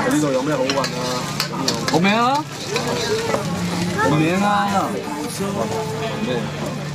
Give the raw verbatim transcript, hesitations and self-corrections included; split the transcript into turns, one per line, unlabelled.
呢度有咩好運啊？
報名啊！報名啊！
咩？